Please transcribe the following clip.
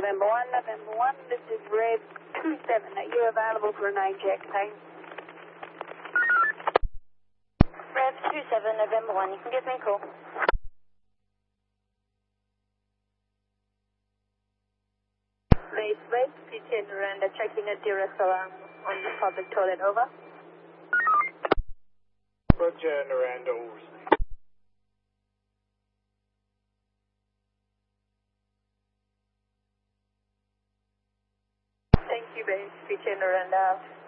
November 1, this is Rev 27. Are you available for a night check? Thanks. Rev 27, November 1, you can give me a call. Base, PTN Miranda, checking a direct alarm on the public toilet, over. Roger, Miranda, all received. Thank you, base, PTN Miranda.